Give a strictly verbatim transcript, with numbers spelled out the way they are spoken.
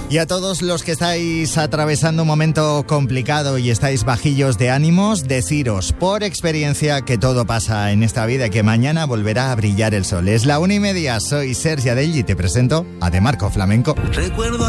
Y a todos los que estáis atravesando un momento complicado y estáis bajillos de ánimos, deciros por experiencia que todo pasa en esta vida y que mañana volverá a brillar el sol. Es la una y media, soy Sergi Adell y te presento a De Marco Flamenco. Recuerdo